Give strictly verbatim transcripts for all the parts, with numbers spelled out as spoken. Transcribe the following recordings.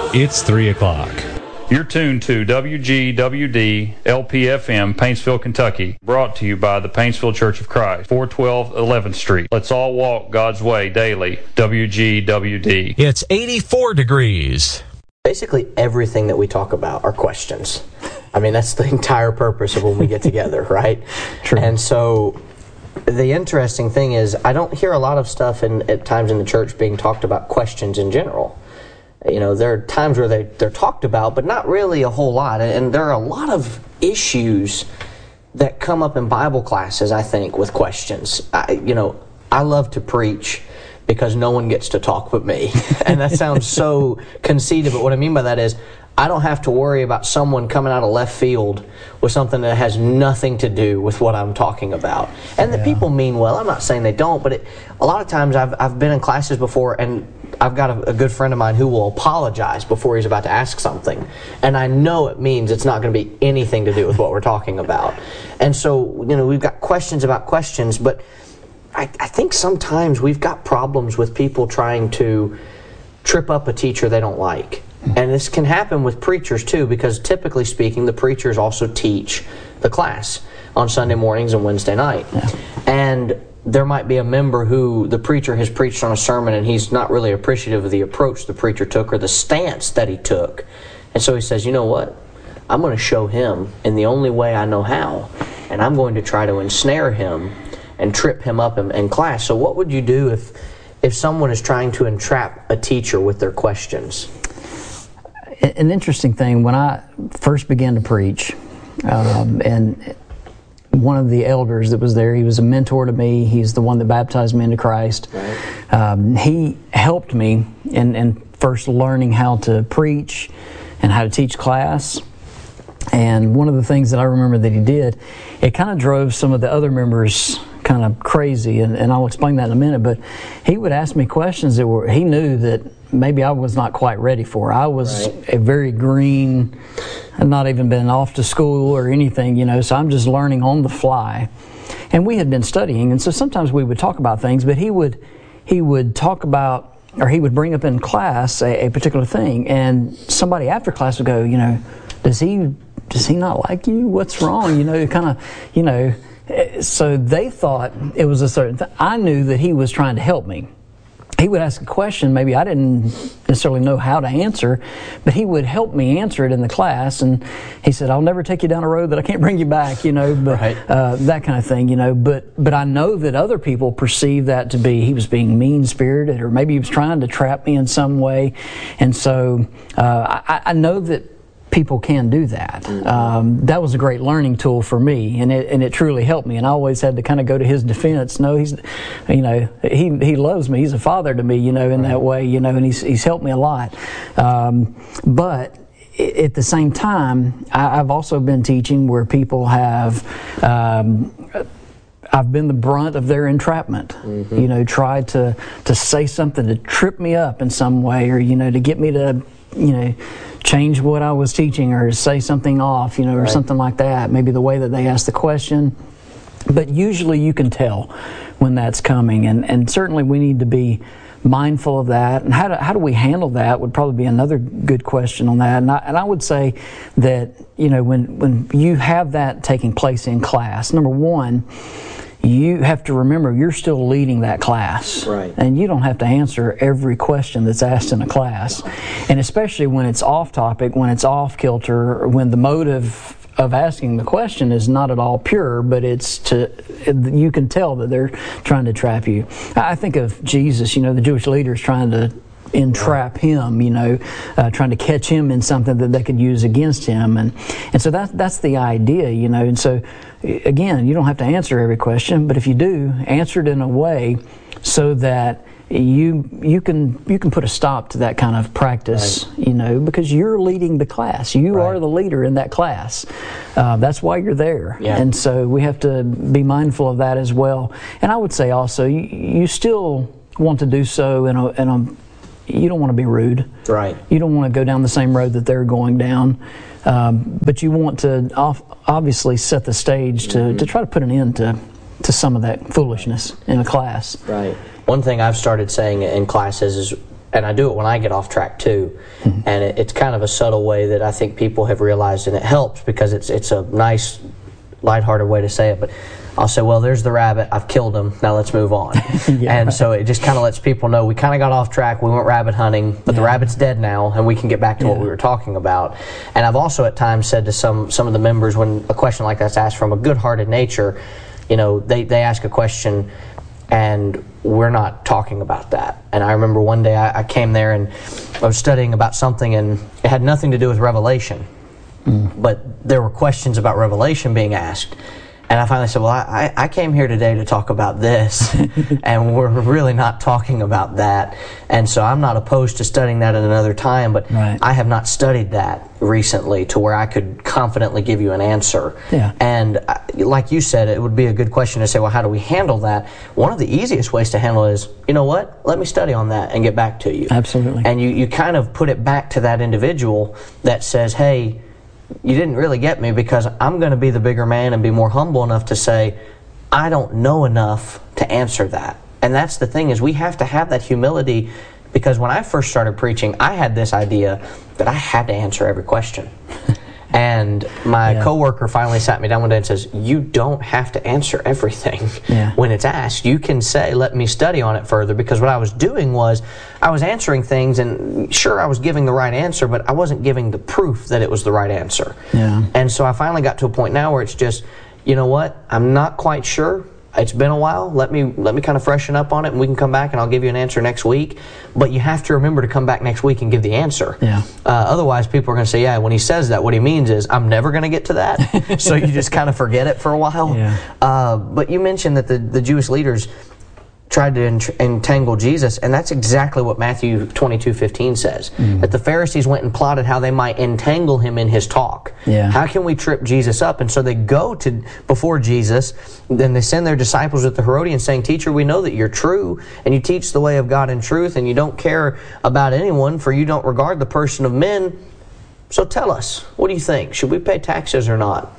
It's three o'clock. You're tuned to W G W D L P F M, Paintsville, Kentucky. Brought to you by the Paintsville Church of Christ, four twelve eleventh Street. Let's all walk God's way daily. W G W D. It's eighty-four degrees. Basically, everything that we talk about are questions. I mean, that's the entire purpose of when we get together, right? True. And so the interesting thing is I don't hear a lot of stuff in, at times in the church being talked about questions in general. You know, there are times where they, they're talked about, but not really a whole lot. And there are a lot of issues that come up in Bible classes, I think, with questions. I, you know, I love to preach because no one gets to talk but me. And that sounds so conceited, but what I mean by that is I don't have to worry about someone coming out of left field with something that has nothing to do with what I'm talking about. And the Yeah. people mean well. I'm not saying they don't, but it, a lot of times I've, I've been in classes before and I've got a, a good friend of mine who will apologize before he's about to ask something. And I know it means it's not going to be anything to do with what we're talking about. And so, you know, we've got questions about questions, but I, I think sometimes we've got problems with people trying to trip up a teacher they don't like. And this can happen with preachers too, because typically speaking, the preachers also teach the class on Sunday mornings and Wednesday night. Yeah. And there might be a member who the preacher has preached on a sermon and he's not really appreciative of the approach the preacher took or the stance that he took. And so he says, you know what? I'm going to show him in the only way I know how. And I'm going to try to ensnare him and trip him up in, in class. So what would you do if, if someone is trying to entrap a teacher with their questions? An interesting thing, when I first began to preach, um, and one of the elders that was there, he was a mentor to me. He's the one that baptized me into Christ. Right. Um, he helped me in, in first learning how to preach and how to teach class. And one of the things that I remember that he did, it kind of drove some of the other members kind of crazy, and, and I'll explain that in a minute, but he would ask me questions that were, he knew that maybe I was not quite ready for. I was right. a very green, I'd not even been off to school or anything, you know, so I'm just learning on the fly. And we had been studying, and so sometimes we would talk about things, but he would he would talk about, or he would bring up in class a, a particular thing, and somebody after class would go, you know, does he does he not like you? What's wrong? You know, kind of, you know, so they thought it was a certain thing. I knew that he was trying to help me. He would ask a question, maybe I didn't necessarily know how to answer, but he would help me answer it in the class, and he said, I'll never take you down a road that I can't bring you back, you know, but right. uh, that kind of thing, you know, but but I know that other people perceive that to be he was being mean-spirited, or maybe he was trying to trap me in some way, and so uh, I, I know that people can do that. Mm-hmm. Um, that was a great learning tool for me, and it and it truly helped me. And I always had to kind of go to his defense. No, he's, you know, he he loves me. He's a father to me, you know, in right. that way, you know, and he's he's helped me a lot. Um, but at the same time, I, I've also been teaching where people have. Um, I've been the brunt of their entrapment. Mm-hmm. You know, tried to to say something to trip me up in some way, or you know, to get me to, you know, change what I was teaching or say something off, you know, or right. something like that. Maybe the way that they ask the question. But usually you can tell when that's coming, and, and certainly we need to be mindful of that. And how do, how do we handle that would probably be another good question on that. And I, and I would say that, you know, when, when you have that taking place in class, number one, you have to remember you're still leading that class. Right. And you don't have to answer every question that's asked in a class. And especially when it's off topic, when it's off kilter, when the motive of asking the question is not at all pure, but it's to, you can tell that they're trying to trap you. I think of Jesus, you know, the Jewish leaders trying to entrap him, you know, uh, trying to catch him in something that they could use against him. And, and so that, that's the idea, you know. And so, again, you don't have to answer every question, but if you do, answer it in a way so that you you can you can put a stop to that kind of practice, right. you know, because you're leading the class. You right. are the leader in that class. Uh, that's why you're there. Yeah. And so we have to be mindful of that as well. And I would say also, you, you still want to do so in a, in a you don't want to be rude. Right. You don't want to go down the same road that they're going down. Um, but you want to off, obviously set the stage to, mm-hmm. to try to put an end to, to some of that foolishness in a class. Right. One thing I've started saying in classes is, and I do it when I get off track too. Mm-hmm. And it, it's kind of a subtle way that I think people have realized, and it helps because it's it's a nice, lighthearted way to say it. But I'll say, well, there's the rabbit. I've killed him. Now let's move on. yeah, and right. so it just kind of lets people know we kind of got off track. We went rabbit hunting, but yeah. the rabbit's dead now, and we can get back to yeah. what we were talking about. And I've also at times said to some some of the members when a question like that's asked from a good-hearted nature, you know, they, they ask a question, and we're not talking about that. And I remember one day I, I came there and I was studying about something, and it had nothing to do with Revelation. Mm. But there were questions about Revelation being asked. And I finally said, well, I, I came here today to talk about this, and we're really not talking about that. And so I'm not opposed to studying that at another time, but right. I have not studied that recently to where I could confidently give you an answer. Yeah. And I, like you said, it would be a good question to say, well, how do we handle that? One of the easiest ways to handle it is, you know what, let me study on that and get back to you. Absolutely. And you, you kind of put it back to that individual that says, hey, you didn't really get me, because I'm going to be the bigger man and be more humble enough to say, I don't know enough to answer that. And that's the thing, is we have to have that humility, because when I first started preaching, I had this idea that I had to answer every question. And my yeah. coworker finally sat me down one day and says, you don't have to answer everything yeah. when it's asked. You can say, let me study on it further, because what I was doing was I was answering things, and sure, I was giving the right answer, but I wasn't giving the proof that it was the right answer. Yeah. And so I finally got to a point now where it's just, you know what, I'm not quite sure. It's been a while. Let me let me kind of freshen up on it, and we can come back, and I'll give you an answer next week. But you have to remember to come back next week and give the answer. Yeah. Uh, otherwise, people are going to say, yeah, when he says that, what he means is, I'm never going to get to that. So you just kind of forget it for a while. Yeah. Uh, but you mentioned that the, the Jewish leaders tried to ent- entangle Jesus, and that's exactly what Matthew twenty-two fifteen says. Mm. That the Pharisees went and plotted how they might entangle him in his talk. Yeah. How can we trip Jesus up? And so they go to before Jesus, then they send their disciples with the Herodians saying, Teacher, we know that you're true, and you teach the way of God in truth, and you don't care about anyone, for you don't regard the person of men. So tell us, what do you think? Should we pay taxes or not?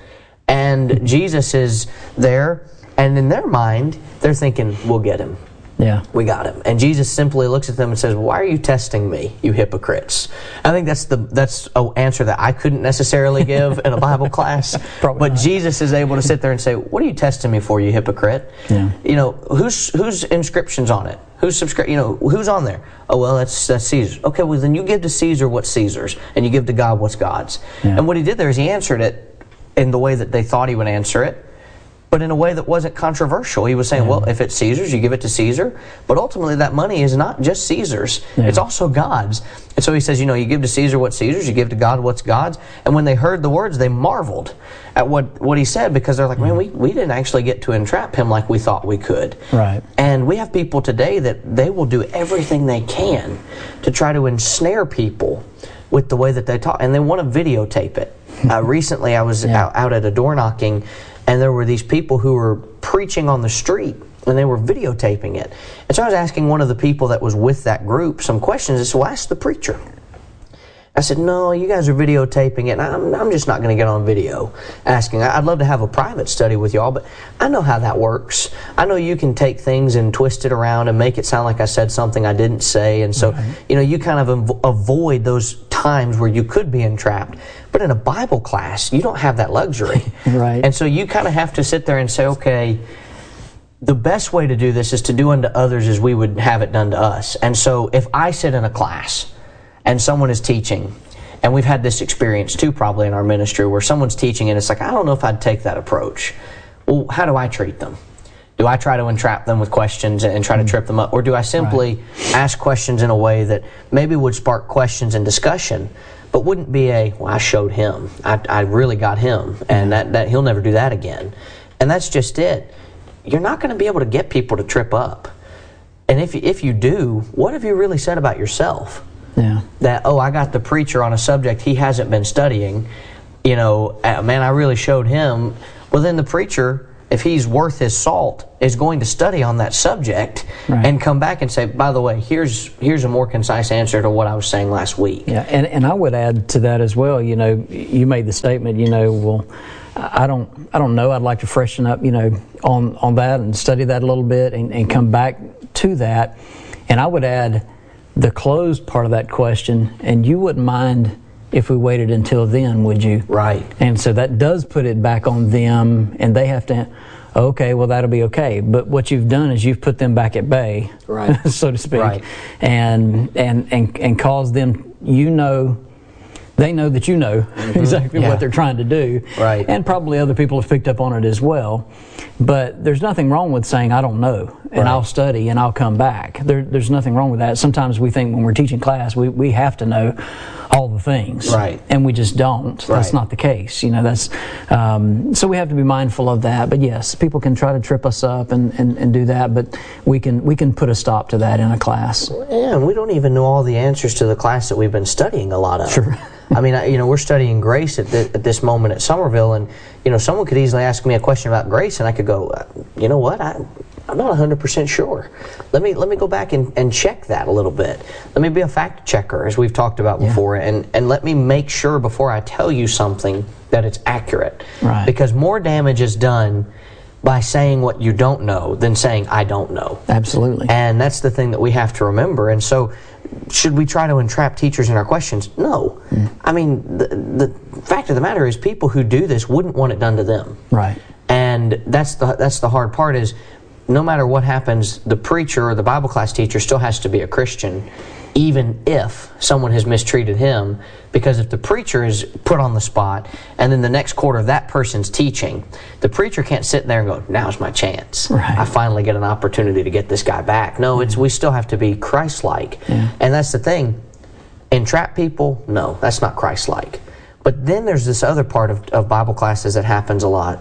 And Jesus is there, and in their mind, they're thinking, we'll get him. Yeah. We got him. And Jesus simply looks at them and says, why are you testing me, you hypocrites? I think that's the that's an answer that I couldn't necessarily give in a Bible class. Probably but not. Jesus is able to sit there and say, what are you testing me for, you hypocrite? Yeah. You know, whose whose inscription's on it? Who's subscri- You know, who's on there? Oh, well, that's, that's Caesar's. Okay, well, then you give to Caesar what's Caesar's, and you give to God what's God's. Yeah. And what he did there is he answered it in the way that they thought he would answer it, but in a way that wasn't controversial. He was saying, yeah. well, if it's Caesar's, you give it to Caesar. But ultimately, that money is not just Caesar's. Yeah. It's also God's. And so he says, you know, you give to Caesar what's Caesar's, you give to God what's God's. And when they heard the words, they marveled at what, what he said, because they're like, man, we, we didn't actually get to entrap him like we thought we could. Right. And we have people today that they will do everything they can to try to ensnare people with the way that they talk. And they want to videotape it. Uh, recently, I was yeah. out, out at a door knocking, and there were these people who were preaching on the street, and they were videotaping it. And so I was asking one of the people that was with that group some questions. I said, well, ask the preacher. I said, no, you guys are videotaping it, and I'm, I'm just not going to get on video asking. I'd love to have a private study with y'all, but I know how that works. I know you can take things and twist it around and make it sound like I said something I didn't say, and so, right. you know, you kind of av- avoid those times where you could be entrapped. But in a Bible class, you don't have that luxury. Right. And so you kind of have to sit there and say, okay, the best way to do this is to do unto others as we would have it done to us. And so if I sit in a class and someone is teaching, and we've had this experience too probably in our ministry where someone's teaching and it's like, I don't know if I'd take that approach. Well, how do I treat them? Do I try to entrap them with questions and try to trip them up? Or do I simply right. ask questions in a way that maybe would spark questions and discussion, but wouldn't be a, well, I showed him. I, I really got him, and that, that he'll never do that again. And that's just it. You're not going to be able to get people to trip up. And if you, if you do, what have you really said about yourself? Yeah. That, oh, I got the preacher on a subject he hasn't been studying. You know, man, I really showed him. Well, then the preacher, if he's worth his salt, is going to study on that subject right. and come back and say, by the way, here's here's a more concise answer to what I was saying last week. Yeah, and, and I would add to that as well, you know, you made the statement, you know, well, I don't I don't know, I'd like to freshen up, you know, on, on that and study that a little bit and, and come back to that. And I would add, the closed part of that question, and you wouldn't mind if we waited until then, would you? Right. And so that does put it back on them, and they have to, okay, well, that'll be okay. But what you've done is you've put them back at bay, right. so to speak, right. and, and, and, and caused them, you know, they know that you know mm-hmm. exactly yeah. what they're trying to do. Right. And probably other people have picked up on it as well. But there's nothing wrong with saying, I don't know, and right. I'll study and I'll come back. There, there's nothing wrong with that. Sometimes we think when we're teaching class, we, we have to know all the things. Right. And we just don't. Right. That's not the case. You know, that's um, so we have to be mindful of that. But yes, people can try to trip us up and, and, and do that, but we can we can put a stop to that in a class. Yeah, and we don't even know all the answers to the class that we've been studying a lot of. Sure. I mean, I, you know, we're studying grace at, the, at this moment at Somerville, and, you know, someone could easily ask me a question about grace, and I could go, you know what, I, I'm not one hundred percent sure. Let me let me go back and, and check that a little bit. Let me be a fact checker, as we've talked about before, yeah. and, and let me make sure before I tell you something that it's accurate. Right. Because more damage is done by saying what you don't know than saying, I don't know. Absolutely. And that's the thing that we have to remember. And so, should we try to entrap teachers in our questions? No. Mm. I mean, the, the fact of the matter is people who do this wouldn't want it done to them. Right. And that's the that's the hard part is no matter what happens, the preacher or the Bible class teacher still has to be a Christian, even if someone has mistreated him. Because if the preacher is put on the spot and then the next quarter of that person's teaching, the preacher can't sit there and go, now's my chance. Right. I finally get an opportunity to get this guy back. No, it's we still have to be Christ-like. Yeah. And that's the thing. Entrap people? No, that's not Christ-like. But then there's this other part of, of Bible classes that happens a lot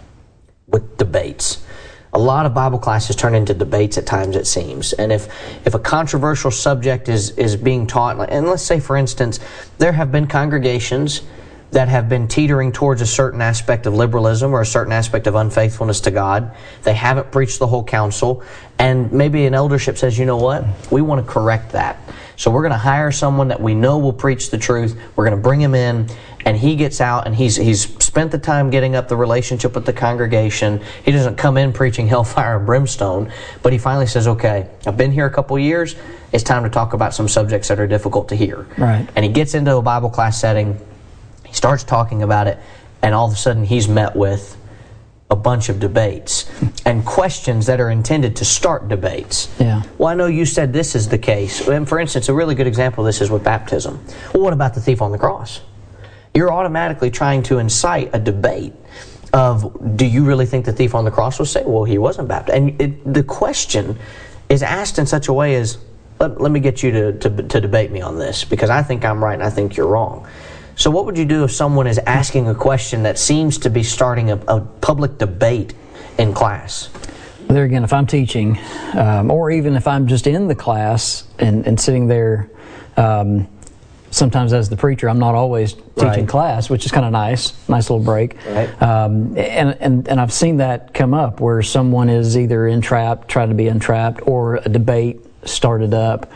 with debates. A lot of Bible classes turn into debates at times, it seems. And if, if a controversial subject is, is being taught, and let's say, for instance, there have been congregations that have been teetering towards a certain aspect of liberalism or a certain aspect of unfaithfulness to God. They haven't preached the whole counsel, and maybe an eldership says, you know what, we want to correct that. So we're going to hire someone that we know will preach the truth. We're going to bring him in, and he gets out, and he's he's spent the time getting up the relationship with the congregation. He doesn't come in preaching hellfire and brimstone, but he finally says, okay, I've been here a couple years. It's time to talk about some subjects that are difficult to hear. Right. And he gets into a Bible class setting. He starts talking about it, and all of a sudden he's met with a bunch of debates and questions that are intended to start debates. Yeah. Well, I know you said this is the case. And for instance, a really good example of this is with baptism. Well, what about the thief on the cross? You're automatically trying to incite a debate of, do you really think the thief on the cross was saved? Well, he wasn't baptized. And it, the question is asked in such a way as, let, let me get you to, to, to debate me on this, because I think I'm right and I think you're wrong. So what would you do if someone is asking a question that seems to be starting a, a public debate in class? There again, if I'm teaching, um, or even if I'm just in the class and, and sitting there, um, sometimes as the preacher, I'm not always teaching right. class, which is kind of nice, nice little break. Right. Um, and, and, and I've seen that come up where someone is either entrapped, trying to be entrapped, or a debate started up.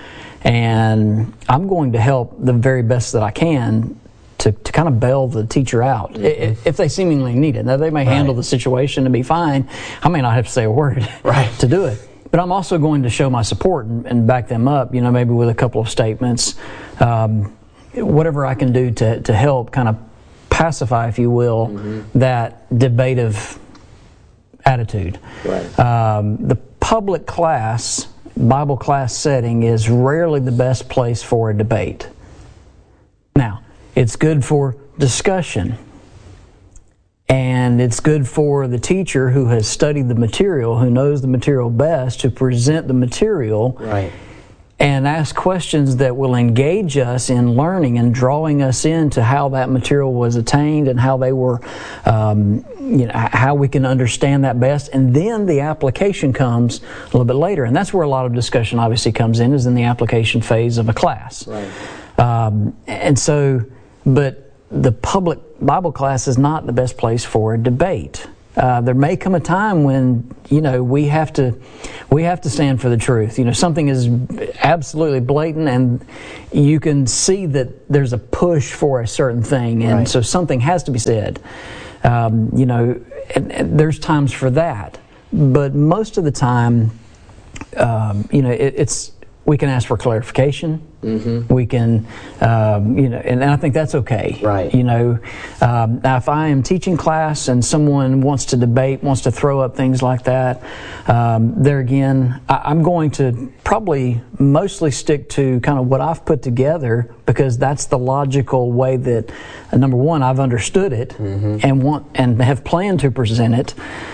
And I'm going to help the very best that I can to, to kind of bail the teacher out, mm-hmm. if they seemingly need it. Now, they may right. handle the situation and be fine. I may not have to say a word right. to do it. But I'm also going to show my support and, and back them up, you know, maybe with a couple of statements. Um, whatever I can do to, to help kind of pacify, if you will, mm-hmm. that debative attitude. Right. Um, the public class, Bible class setting is rarely the best place for a debate. Now, it's good for discussion, and it's good for the teacher who has studied the material, who knows the material best, to present the material right. and ask questions that will engage us in learning and drawing us into how that material was attained and how they were, um, you know, how we can understand that best. And then the application comes a little bit later. And that's where a lot of discussion obviously comes in, is in the application phase of a class. Right. Um, and so, but the public Bible class is not the best place for a debate. Uh, there may come a time when, you know, we have to we have to stand for the truth. You know, something is absolutely blatant, and you can see that there's a push for a certain thing, and right. so something has to be said. Um, you know, and, and there's times for that, but most of the time, um, you know, it, it's we can ask for clarification. Mm-hmm. We can, um, you know, and, and I think that's okay. Right. You know, um, now if I am teaching class and someone wants to debate, wants to throw up things like that, um, there again, I, I'm going to probably mostly stick to kind of what I've put together, because that's the logical way that, uh, number one, I've understood it mm-hmm. and want and have planned to present it.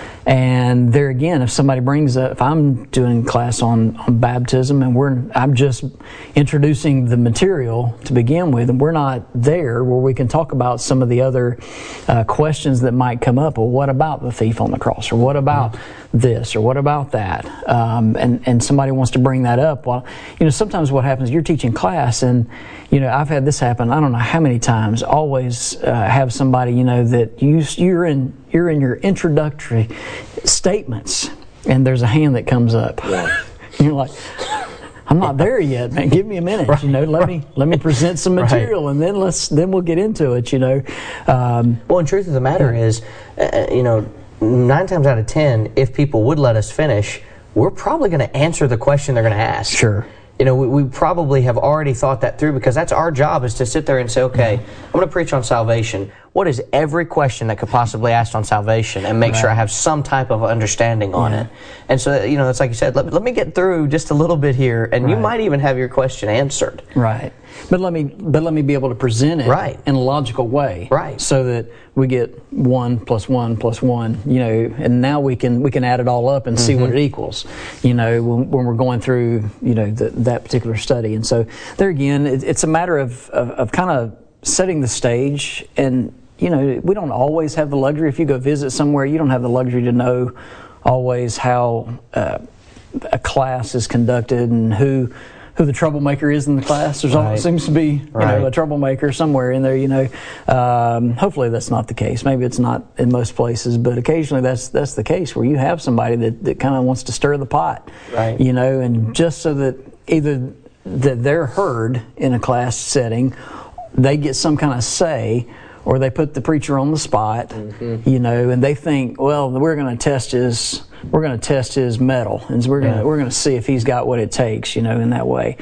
And there again, if somebody brings up, if I'm doing class on, on baptism and we're, I'm just introducing the material to begin with, and we're not there where we can talk about some of the other uh, questions that might come up. Well, what about the thief on the cross? Or what about this? Or what about that? Um, and, and somebody wants to bring that up. Well, you know, sometimes what happens, you're teaching class, and, you know, I've had this happen, I don't know how many times, always uh, have somebody, you know, that you, you're in, you're in your introductory statements, and there's a hand that comes up. Right. You're like, I'm not there yet, man. Give me a minute. Right. You know, let right. me let me present some material, right. and then let's then we'll get into it. You know. Um, well, the truth of the matter is, uh, you know, nine times out of ten, if people would let us finish, we're probably going to answer the question they're going to ask. Sure. You know, we, we probably have already thought that through, because that's our job, is to sit there and say, okay, I'm going to preach on salvation. What is every question that could possibly ask on salvation, and make right. sure I have some type of understanding on yeah. it. And so, you know, it's like you said, let, let me get through just a little bit here, and right. you might even have your question answered. Right. But let me but let me be able to present it right. in a logical way. Right. So that we get one plus one plus one, you know, and now we can we can add it all up and mm-hmm. see what it equals, you know, when, when we're going through, you know, the, that particular study. And so there again, it, it's a matter of, of, of kind of setting the stage. And you know, we don't always have the luxury. If you go visit somewhere, you don't have the luxury to know always how uh, a class is conducted and who who the troublemaker is in the class. There's right. always seems to be you right. know a troublemaker somewhere in there. You know, um, hopefully that's not the case. Maybe it's not in most places, but occasionally that's that's the case where you have somebody that, that kind of wants to stir the pot. Right. You know, and just so that either that they're heard in a class setting, they get some kind of say, or they put the preacher on the spot, mm-hmm. you know, and they think, well, we're going to test his, we're going to test his mettle, and we're going to, yeah. we're going to see if he's got what it takes, you know, in that way,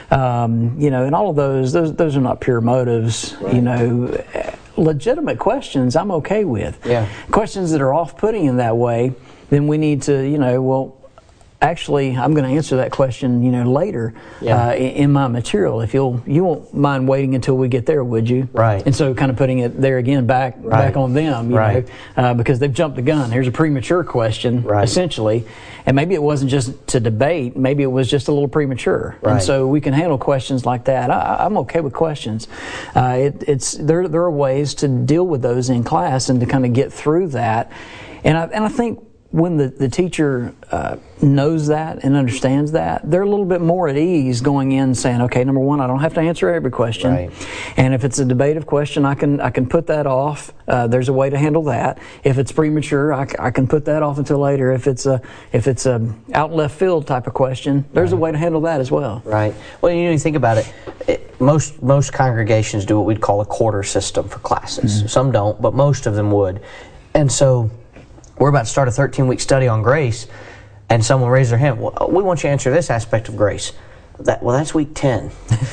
um, you know, and all of those, those, those are not pure motives, right. you know. Legitimate questions, I'm okay with. Yeah. Questions that are off-putting in that way, then we need to, you know, well, actually, I'm going to answer that question, you know, later yeah. uh, in, in my material. If you'll, you won't mind waiting until we get there, would you? Right. And so, kind of putting it there again, back right. back on them, you right. know, uh, because they've jumped the gun. Here's a premature question, right. essentially, and maybe it wasn't just to debate. Maybe it was just a little premature. Right. And so we can handle questions like that. I, I'm okay with questions. Uh, it, it's there. There are ways to deal with those in class and to kind of get through that. And I and I think, when the, the teacher uh, knows that and understands that, they're a little bit more at ease going in saying, okay, number one, I don't have to answer every question. Right. And if it's a debative question, I can I can put that off. Uh, there's a way to handle that. If it's premature, I, I can put that off until later. If it's a if it's a out in left field type of question, there's right. a way to handle that as well. Right. Well, you know, you think about it, it most most congregations do what we'd call a quarter system for classes. Mm-hmm. Some don't, but most of them would. And so we're about to start a thirteen-week study on grace, and someone raised their hand. Well, we want you to answer this aspect of grace. That, well, that's week ten.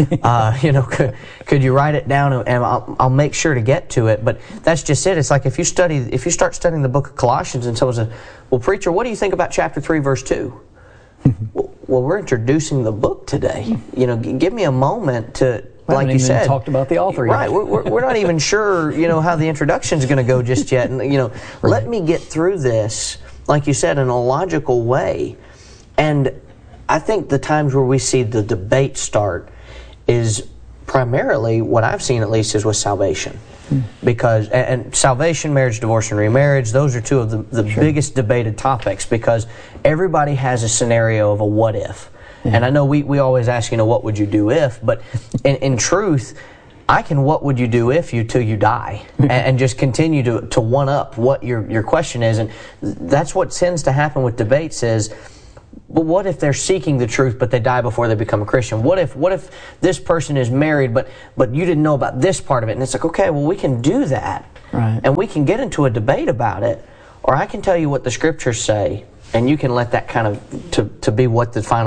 uh, you know, could, could you write it down, and I'll, I'll make sure to get to it. But that's just it. It's like if you study, if you start studying the book of Colossians, and someone says, "Well, preacher, what do you think about chapter three, verse two?" well, well, we're introducing the book today. You know, g- give me a moment to. We like you said, talked about the author right? yet. We're, we're, we're not even sure, you know, how the introduction is going to go just yet. And you know, right. let me get through this, like you said, in a logical way. And I think the times where we see the debate start is primarily, what I've seen at least, is with salvation, hmm. because and, and salvation, marriage, divorce, and remarriage. Those are two of the, the sure. biggest debated topics, because everybody has a scenario of a what if. Yeah. And I know we, we always ask, you know, what would you do if? But in, in truth, I can what would you do if you till you die, and, and just continue to, to one up what your, your question is. And that's what tends to happen with debates is, but what if they're seeking the truth but they die before they become a Christian? What if what if this person is married but but you didn't know about this part of it? And it's like, okay, well, we can do that, right. and we can get into a debate about it, or I can tell you what the scriptures say, and you can let that kind of to, to be what the final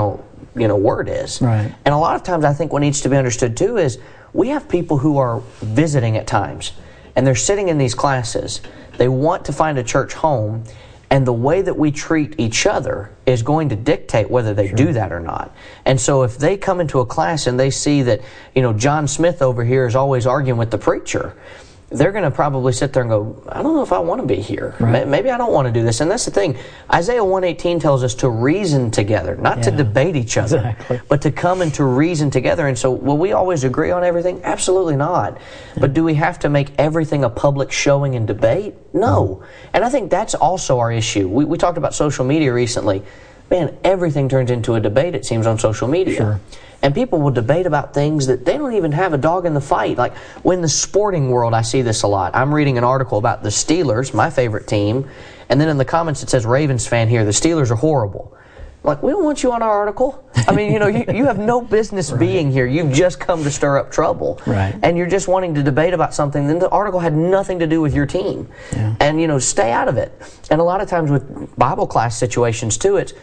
you know, word is. Right. And a lot of times I think what needs to be understood too is we have people who are visiting at times, and they're sitting in these classes. They want to find a church home, and the way that we treat each other is going to dictate whether they sure. do that or not. And so if they come into a class and they see that, you know, John Smith over here is always arguing with the preacher, they're going to probably sit there and go, I don't know if I want to be here. Right. Maybe I don't want to do this. And that's the thing. Isaiah one eighteen tells us to reason together, not yeah. to debate each other, exactly. but to come and to reason together. And so will we always agree on everything? Absolutely not. Yeah. But do we have to make everything a public showing and debate? No. And I think that's also our issue. We, we talked about social media recently. Man, everything turns into a debate, it seems, on social media. Sure. And people will debate about things that they don't even have a dog in the fight. Like, when the sporting world, I see this a lot. I'm reading an article about the Steelers, my favorite team, and then in the comments it says, Ravens fan here, the Steelers are horrible. I'm like, we don't want you on our article. I mean, you know, you, you have no business right. being here. You've just come to stir up trouble. Right. And you're just wanting to debate about something, then the article had nothing to do with your team. Yeah. And, you know, stay out of it. And a lot of times with Bible class situations, too, it's,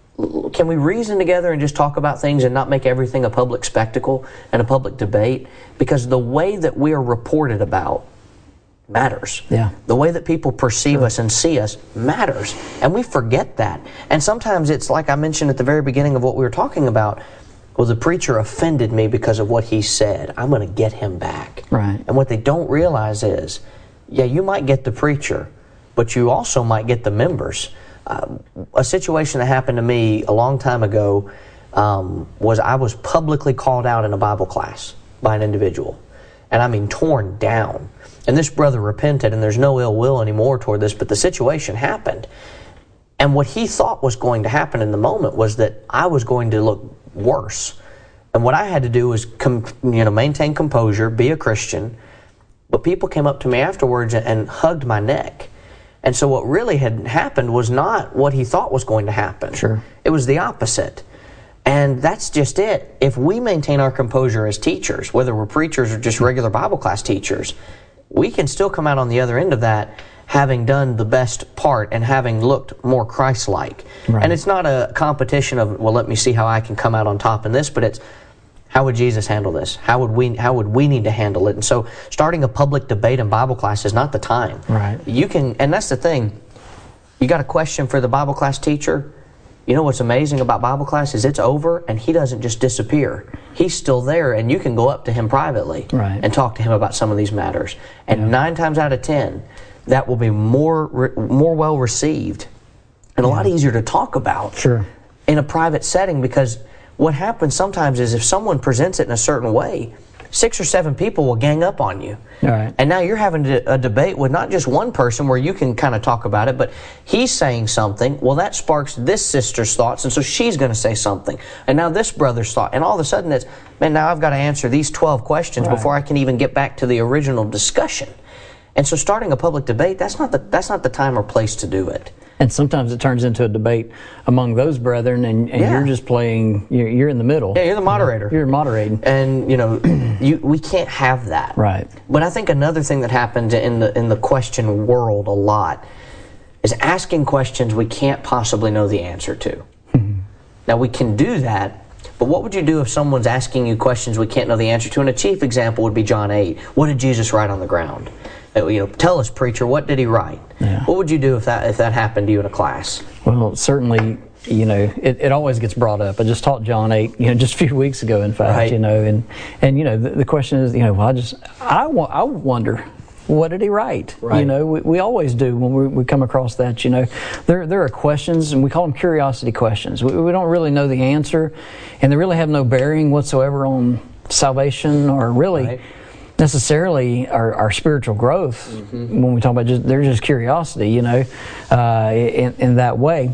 can we reason together and just talk about things and not make everything a public spectacle and a public debate? Because the way that we are reported about matters. Yeah. The way that people perceive sure. us and see us matters. And we forget that. And sometimes it's like I mentioned at the very beginning of what we were talking about, well, the preacher offended me because of what he said. I'm going to get him back. Right. And what they don't realize is, yeah, you might get the preacher, but you also might get the members. Uh, a situation that happened to me a long time ago um, was I was publicly called out in a Bible class by an individual. And I mean torn down. And this brother repented, and there's no ill will anymore toward this, but the situation happened. And what he thought was going to happen in the moment was that I was going to look worse. And what I had to do was com- you know, maintain composure, be a Christian. But people came up to me afterwards and, and hugged my neck. And so what really had happened was not what he thought was going to happen. Sure. It was the opposite. And that's just it. If we maintain our composure as teachers, whether we're preachers or just regular Bible class teachers, we can still come out on the other end of that having done the best part and having looked more Christ-like. Right. And it's not a competition of, well, let me see how I can come out on top in this, but it's, how would Jesus handle this? How would we how would we need to handle it? And so starting a public debate in Bible class is not the time. Right. You can, and that's the thing. You got a question for the Bible class teacher. You know what's amazing about Bible class is it's over and he doesn't just disappear. He's still there, and you can go up to him privately right. and talk to him about some of these matters. And yeah. nine times out of ten, that will be more more well received and a yeah. lot easier to talk about sure. in a private setting, because what happens sometimes is if someone presents it in a certain way, six or seven people will gang up on you. All right. And now you're having a debate with not just one person where you can kind of talk about it, but he's saying something. Well, that sparks this sister's thoughts, and so she's going to say something. And now this brother's thought. And all of a sudden it's, man, now I've got to answer these twelve questions right. before I can even get back to the original discussion. And so starting a public debate, that's not the, that's not the time or place to do it. And sometimes it turns into a debate among those brethren, and, and yeah. you're just playing, you're, you're in the middle. Yeah, you're the moderator. You're moderating. And, you know, you, we can't have that. Right. But I think another thing that happens in the in the question world a lot is asking questions we can't possibly know the answer to. Mm-hmm. Now, we can do that, but what would you do if someone's asking you questions we can't know the answer to? And a chief example would be John eight. What did Jesus write on the ground? You know, tell us, preacher, what did he write? Yeah. What would you do if that if that happened to you in a class? Well, certainly, you know, it, it always gets brought up. I just taught John eight, you know, just a few weeks ago, in fact, right. you know, and, and you know, the, the question is, you know, well, I just, I, wa- I wonder, what did he write? Right. You know, we, we always do when we, we come across that, you know. There there are questions, and we call them curiosity questions. We, we don't really know the answer, and they really have no bearing whatsoever on salvation or really... Right. necessarily our, our spiritual growth. Mm-hmm. When we talk about just, they're just curiosity, you know, uh, in, in that way.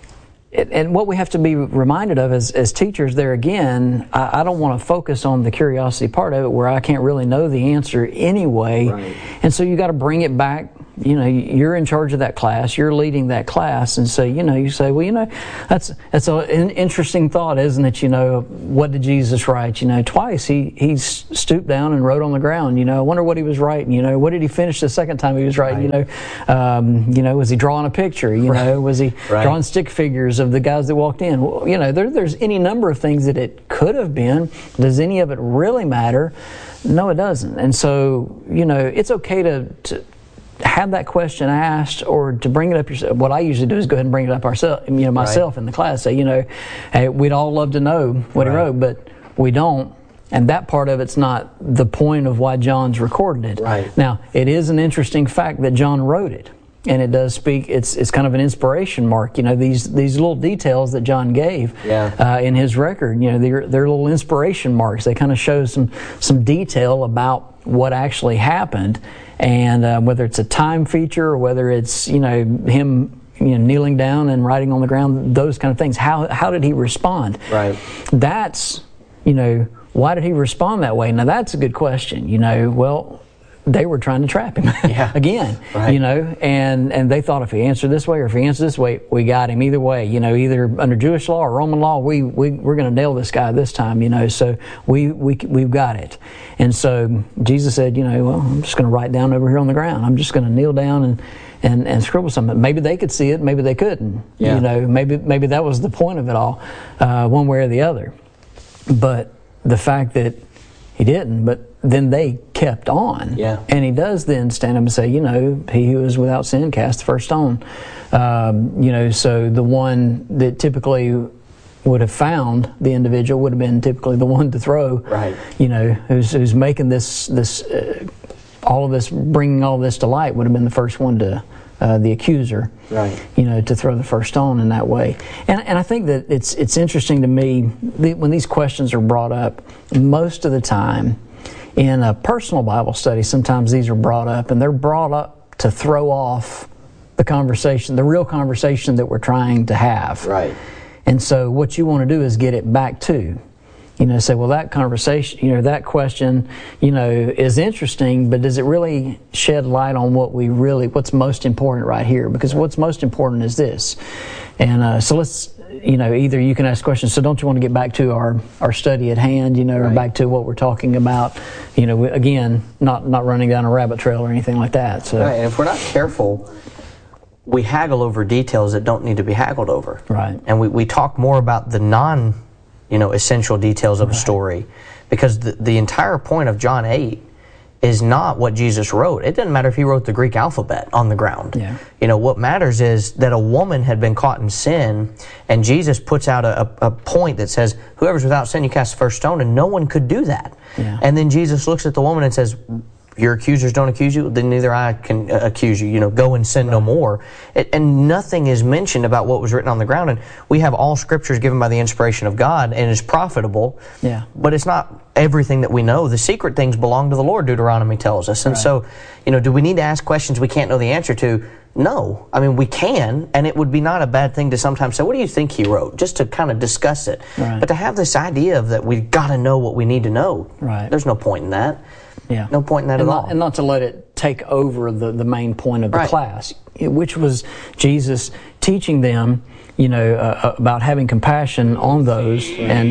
It, and what we have to be reminded of as, as teachers there again, I, I don't want to focus on the curiosity part of it where I can't really know the answer anyway. Right. And so you got to bring it back you know, you're in charge of that class, you're leading that class, and so, you know, you say, well, you know, that's that's a, an interesting thought, isn't it? You know, what did Jesus write? You know, twice he, he stooped down and wrote on the ground. You know, I wonder what he was writing. You know, what did he finish the second time he was writing? Right. You know, um, you know, was he drawing a picture? You right. know, was he right. drawing stick figures of the guys that walked in? Well, you know, there, there's any number of things that it could have been. Does any of it really matter? No, it doesn't. And so, you know, it's okay to, to have that question asked, or to bring it up yourself. What I usually do is go ahead and bring it up ourselves, you know, myself right. in the class. Say, you know, hey, we'd all love to know what right. he wrote, but we don't. And that part of it's not the point of why John's recorded it. Right. Now, it is an interesting fact that John wrote it. And it does speak, it's it's kind of an inspiration mark, you know, these these little details that John gave yeah. uh, in his record, you know, they're, they're little inspiration marks. They kind of show some, some detail about what actually happened, and uh, whether it's a time feature or whether it's, you know, him you know, kneeling down and writing on the ground, those kind of things. How, how did he respond? Right. That's, you know, why did he respond that way? Now, that's a good question, you know, well, they were trying to trap him yeah. again, right. you know, and, and they thought if he answered this way or if he answered this way, we got him either way, you know, either under Jewish law or Roman law, we, we, we're going to nail this guy this time, you know, so we, we, we've got it. And so Jesus said, you know, well, I'm just going to write down over here on the ground. I'm just going to kneel down and, and, and scribble something. Maybe they could see it, maybe they couldn't, yeah. you know, maybe, maybe that was the point of it all, uh, one way or the other. But the fact that he didn't, but then they kept on. Yeah. And he does then stand up and say, you know, he who is without sin cast the first stone. Um, you know, so the one that typically would have found the individual would have been typically the one to throw. Right. You know, who's, who's making this, this uh, all of this, bringing all this to light would have been the first one to, uh, the accuser. Right. You know, to throw the first stone in that way. And and I think that it's it's interesting to me the, when these questions are brought up, most of the time, in a personal Bible study, sometimes these are brought up, and they're brought up to throw off the conversation, the real conversation that we're trying to have. Right. And so what you want to do is get it back to, you know, say, well, that conversation, you know, that question, you know, is interesting, but does it really shed light on what we really, what's most important right here? Because what's most important is this. And uh, so let's, you know, either you can ask questions. So don't you want to get back to our, our study at hand, you know, right. or back to what we're talking about, you know, again, not, not running down a rabbit trail or anything like that. So. Right, and if we're not careful, we haggle over details that don't need to be haggled over. Right. And we, we talk more about the non, you know, essential details of right. a story, because the, the entire point of John eight is not what Jesus wrote. It doesn't matter if he wrote the Greek alphabet on the ground. Yeah. You know, what matters is that a woman had been caught in sin, and Jesus puts out a, a, a point that says, whoever's without sin, you cast the first stone, and no one could do that. Yeah. And then Jesus looks at the woman and says, your accusers don't accuse you, then neither I can uh, accuse you. You know, go and sin right. no more. It, and nothing is mentioned about what was written on the ground. And we have all scriptures given by the inspiration of God, and is profitable. Yeah. But it's not everything that we know. The secret things belong to the Lord, Deuteronomy tells us. And right. so, you know, do we need to ask questions we can't know the answer to? No. I mean, we can, and it would be not a bad thing to sometimes say, what do you think he wrote? Just to kind of discuss it. Right. But to have this idea of that we've got to know what we need to know, right. there's no point in that. Yeah. No point in that and at not, all. And not to let it take over the, the main point of the right. class, which was Jesus teaching them, you know, uh, about having compassion on those and